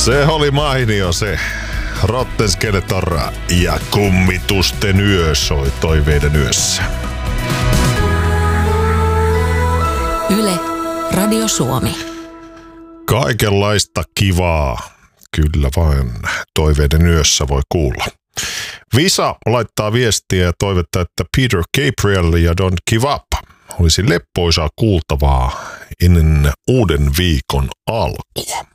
Se oli mainio se. Rotten Skeletor ja Kummitusten yö soi toiveiden yössä. Yle, Radio Suomi. Kaikenlaista kivaa. Kyllä vain toiveiden yössä voi kuulla. Visa laittaa viestiä ja toivottaa, että Peter Gabriel ja Don't Give Up olisi leppoisaa kuultavaa ennen uuden viikon alkua.